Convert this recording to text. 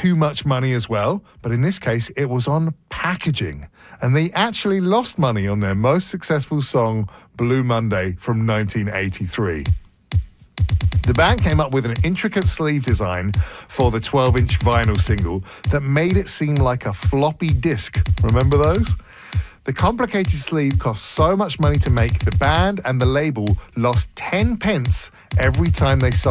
too much money as well, but in this case, it was on packaging. And they actually lost money on their most successful song, Blue Monday, from 1983. The band came up with an intricate sleeve design for the 12-inch vinyl single that made it seem like a floppy disk. Remember those? The complicated sleeve cost so much money to make, the band and the label lost 10 pence every time they sold